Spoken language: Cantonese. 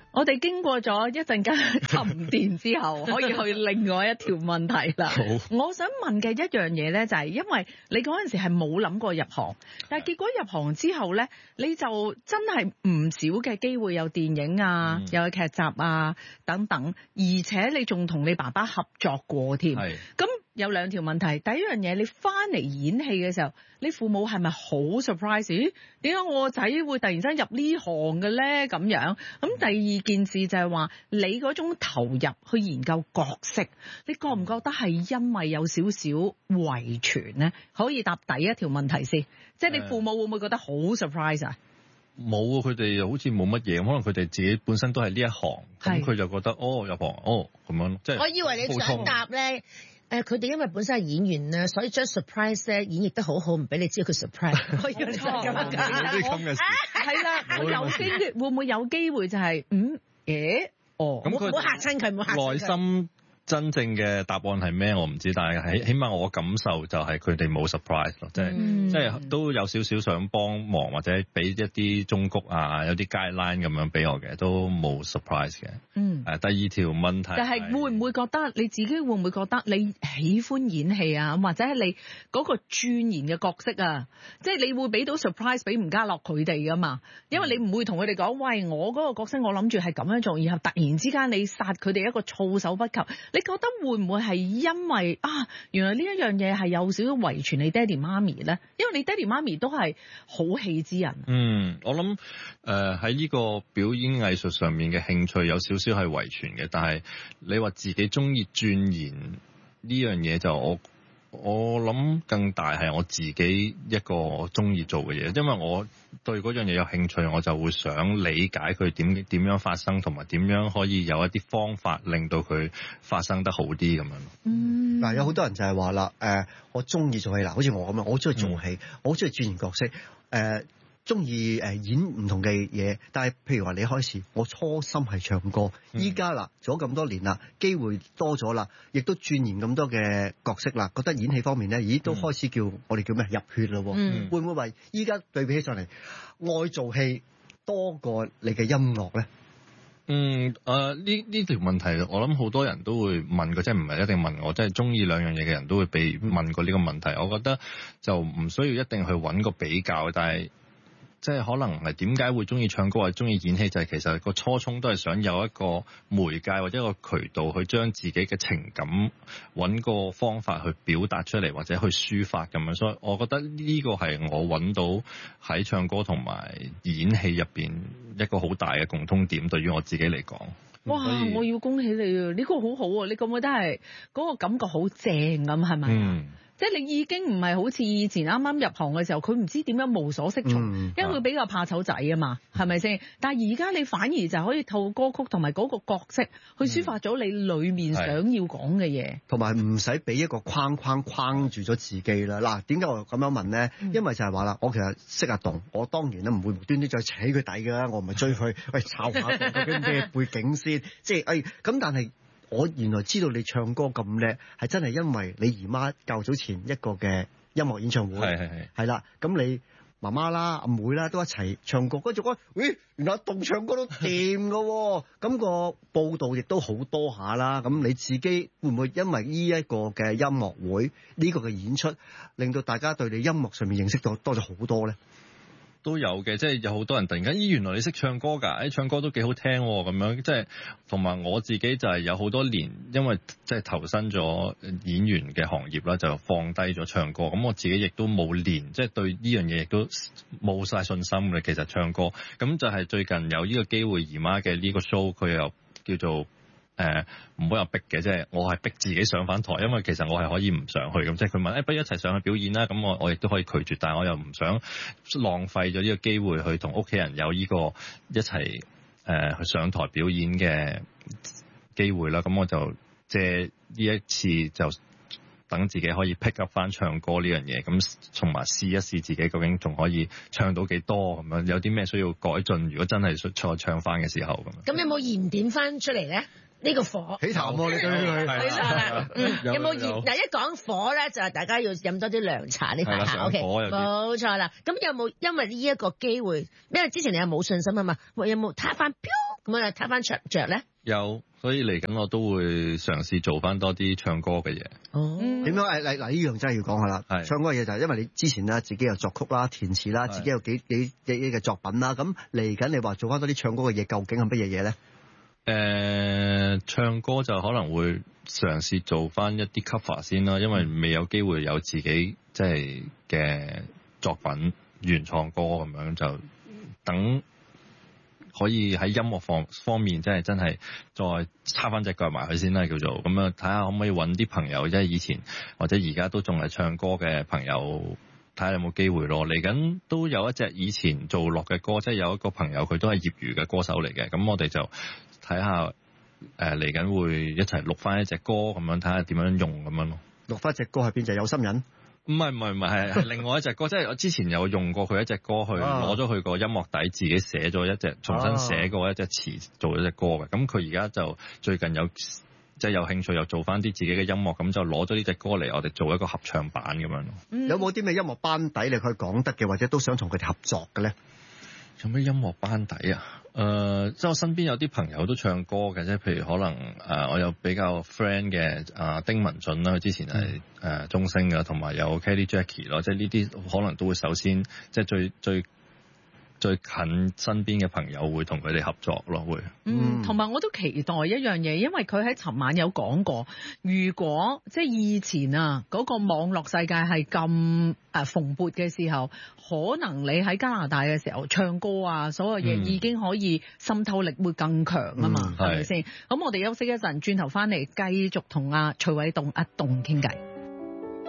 我哋經過咗一陣間沉澱之後，可以去另外一條問題啦。我想問嘅一樣嘢咧，就係因為你嗰陣時係冇諗過入行，但係結果入行之後咧，你就真係唔少嘅機會，有電影啊，又有劇集啊等等，而且你仲同你爸爸合作過添。咁有兩條問題，第一樣嘢，你翻嚟演戲嘅時候，你父母係咪好 surprise？ 咦，點解我個仔會突然間入呢行嘅咧？咁樣，咁第二件事就係話，你嗰種投入去研究角色，你覺唔覺得係因為有少少遺傳咧？可以答第一條問題先，即係你父母會唔會覺得好 surprise 啊？ 冇，佢哋好似冇乜嘢，可能佢哋自己本身都係呢一行，咁佢就覺得入行咁樣，即係我以為你想答咧。佢哋因為本身係演員咧，所以將 surprise 咧演繹得好好，唔俾你知道佢 surprise。我以為你想咁樣講。 有啲咁嘅事。 係啦，我有機會會唔會有機會就係咁佢唔好嚇親佢，唔好嚇親佢。 內心真正嘅答案係咩？我唔知，但係起碼我感受就係佢哋冇 surprise 咯，即係都有少少想幫忙或者俾一啲忠告啊，有啲 guideline 咁樣俾我嘅，都冇 surprise 嘅。第二條問題就係會唔會覺得你自己會唔會覺得你喜歡演戲啊，或者係你嗰個鑽研嘅角色啊，即係你會俾到 surprise 俾吳家樂佢哋噶嘛？因為你唔會同佢哋講，喂，我嗰個角色我諗住係咁樣做，然後突然之間你殺佢哋一個措手不及，你覺得會唔會係因為原來呢一樣嘢係有少少遺傳你爹哋媽咪咧？因為你爹哋媽咪都係好戲之人。 我諗喺呢個表演藝術上面嘅興趣有少少係遺傳嘅，但係你話自己中意鑽研呢樣嘢，就我諗更大係我自己一個中意做嘅嘢，因為我對嗰樣嘢有興趣，我就會想理解佢點樣發生，同埋點樣可以有一啲方法令到佢發生得好啲咁樣。 嗱，有好多人就係話啦，我中意做戲，好似我咁樣，我中意做戲，我好中意鑽研角色，中意演唔同嘅嘢，但係譬如話你開始，我初心係唱歌，依家啦做咗咁多年啦，機會多咗啦，亦都鑽研咁多嘅角色啦，覺得演戲方面咧，都開始我哋叫咩入血咯。會唔會話依家對比起上嚟，愛做戲多過你嘅音樂咧？ 呢條問題我諗好多人都會問過，即係唔係一定問我，即係中意兩樣嘢嘅人都會被問過呢個問題。我覺得就唔需要一定去揾個比較，但係即係可能係點解會中意唱歌或者中意演戲，就係其實個初衷都係想有一個媒介或者一個渠道去將自己嘅情感揾個方法去表達出嚟，或者去抒發咁樣。所以我覺得呢個係我揾到喺唱歌同埋演戲入邊一個好大嘅共通點，對於我自己嚟講。 哇！我要恭喜你啊！呢個好好啊！你覺唔覺得係嗰個感覺好正咁？係咪？即係你已經唔係好似以前啱啱入行嘅時候，佢唔知點樣無所適從，因為佢比較怕醜仔啊嘛，係咪先？但係而家你反而就可以透過歌曲同埋嗰個角色去抒發咗你裡面想要講嘅嘢， 同埋唔使俾一個框住咗自己啦。嗱，點解我咁樣問咧？因為就係話啦，我其實識阿棟，我當然咧唔會無端端再扯佢底㗎啦，我唔係追佢，喂，抄下佢究竟咩背景先，即係咁，但係我原來知道你唱歌咁叻，係真係因為你姨媽較早前一個嘅音樂演唱會，係啦，咁你媽媽啦、阿妹啦都一齊唱歌，跟住講，咦，原來阿棟唱歌都掂㗎喎，咁個報道亦都好多下啦。咁你自己會唔會因為呢一個嘅音樂會呢個嘅演出，令到大家對你音樂上面認識到多咗好多咧？ 都有嘅，即係有好多人突然間，原來你識唱歌㗎，唱歌都幾好聽咁樣，即係同埋我自己就係有好多年，因為即係投身咗演員嘅行業啦，就放低咗唱歌，咁我自己亦都冇練，即係對呢樣嘢亦都冇晒信心嘅。其實唱歌，咁就係最近有呢個機會，姨媽嘅呢個 show，佢又叫做唔好有逼嘅，即係我係逼自己上翻台，因為其實我係可以唔上去咁，即係佢問不如一齊上去表演啦，咁我亦都可以拒絕，但係我又唔想浪費咗呢個機會去同屋企人有呢個一齊去上台表演嘅機會啦，咁我就借呢一次就等自己可以 pick up 翻唱歌呢樣嘢，咁同埋試一試自己究竟仲可以唱到幾多咁樣，有啲咩需要改進，如果真係再唱翻嘅時候咁有冇燃點翻出嚟咧？呢個火起痰喎，你對佢係有冇熱？嗱，一講火咧，就係大家要飲多啲涼茶呢排嚇。OK，冇錯啦。咁有冇因為呢一個機會？因為之前你有冇信心啊嘛？有冇撻翻飆咁啊睇翻着唔着咧？ 有，所以嚟緊我都會嘗試做翻多啲唱歌嘅嘢。 哦， 點樣？嗱呢樣真係要講下啦。 係唱歌嘅嘢就係因為你之前啦，自己有作曲啦、填詞啦，自己有幾嘅作品啦。咁嚟緊你話做翻多啲唱歌嘅嘢，究竟係乜嘢嘢咧？ 唱歌就可能會嘗試做翻一啲 cover 先啦，因為未有機會有自己即係嘅作品原創歌咁樣，就等可以喺音樂方面即係真係再插翻隻腳埋去先啦，叫做咁樣，睇下可唔可以揾啲朋友，即係以前或者而家都仲係唱歌嘅朋友，睇下有冇機會咯。嚟緊都有一隻以前做落嘅歌，即係有一個朋友佢都係業餘嘅歌手嚟嘅，咁我哋就睇下嚟緊會一齊錄翻一隻歌咁樣，睇下點樣用咁樣咯。 錄翻隻歌係邊隻？有心人？ 唔係係另外一隻歌，即係我之前有用過佢一隻歌去攞咗佢個音樂底，自己寫咗一隻，重新寫過一隻詞做咗隻歌嘅。咁佢而家就最近有即係有興趣又做翻啲自己嘅音樂，咁就攞咗呢隻歌嚟我哋做一個合唱版咁樣咯。 有冇啲咩音樂班底你可以講得嘅，或者都想同佢哋合作嘅咧？ 有咩音樂班底啊？即係我身邊有啲朋友都唱歌嘅，即係譬如可能我有比較 friend 嘅丁文俊啦，佢之前係中聲嘅，同埋有 Kelly Jackie 咯，即係呢啲可能都會首先即係最近身邊嘅朋友會同佢哋合作咯，會。 同埋我都期待一樣嘢，因為佢喺尋晚有講過，如果即係以前啊嗰個網絡世界係咁蓬勃嘅時候，可能你喺加拿大嘅時候唱歌啊，所有嘢已經可以滲透力會更強啊嘛，係咪先？咁我哋休息一陣，轉頭翻嚟繼續同阿徐偉棟阿棟傾偈。